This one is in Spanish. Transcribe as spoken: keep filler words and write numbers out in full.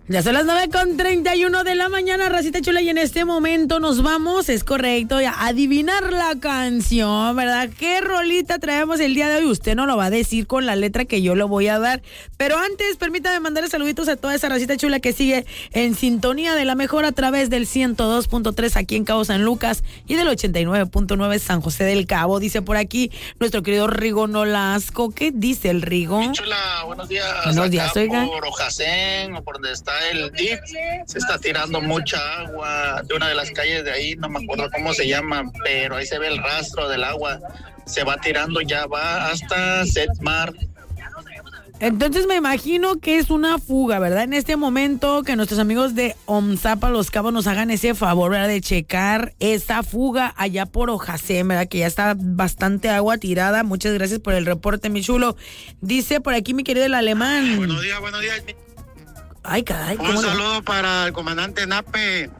Ya son las nueve con treinta y uno de la mañana, racita chula, y en este momento nos vamos, es correcto, a adivinar la canción, ¿verdad? ¿Qué rolita traemos el día de hoy? Usted no lo va a decir con la letra que yo lo voy a dar, pero antes permítame mandarle saluditos a toda esa racita chula que sigue en sintonía de la mejor a través del ciento dos punto tres aquí en Cabo San Lucas y del ochenta y nueve punto nueve San José del Cabo. Dice por aquí nuestro querido Rigo Nolasco. ¿Qué dice el Rigo? Mi chula, buenos días. Buenos días, acá oiga. por Ojacén o por donde está el D I F, se está tirando mucha agua de una de las calles de ahí, no me acuerdo cómo se llama, pero ahí se ve el rastro del agua, se va tirando, ya va hasta Setmar. Entonces me imagino que es una fuga, ¿verdad? En este momento que nuestros amigos de Omzapa, Los Cabos, nos hagan ese favor, ¿verdad? De checar esa fuga allá por Ojacén, ¿verdad? Que ya está bastante agua tirada. Muchas gracias por el reporte, mi chulo. Dice por aquí mi querido el alemán. Buenos días, buenos días. Ay, caray. Un saludo para el comandante Nape.